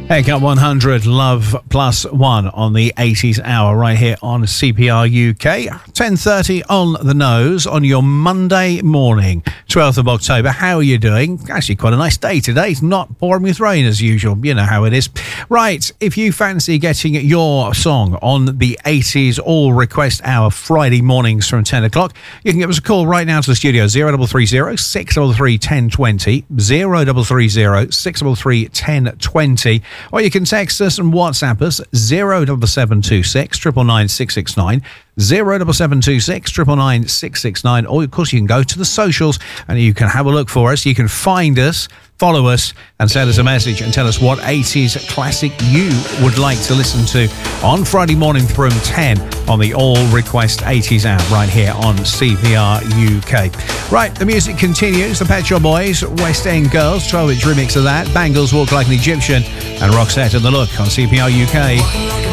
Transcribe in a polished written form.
Heck Up 100 Love Plus One on the 80s hour right here on CPR UK. 10:30 on the nose on your Monday morning, 12th of October. How are you doing? Actually, quite a nice day today. It's not pouring with rain as usual. You know how it is. Right, if you fancy getting your song on the 80s All Request Hour Friday mornings from 10 o'clock, you can give us a call right now to the studio, 0330 633 1020, 0330 633 1020. Or you can text us and WhatsApp us 07726 999 669, 07726 999 669. Or of course you can go to the socials and you can have a look for us. You can find us, follow us and send us a message and tell us what 80s classic you would like to listen to on Friday morning from 10 on the All Request 80s app right here on CPR UK. Right, the music continues. The Pet Shop Boys, West End Girls, 12-inch remix of that, Bangles, Walk Like an Egyptian, and Roxette and The Look on CPR UK.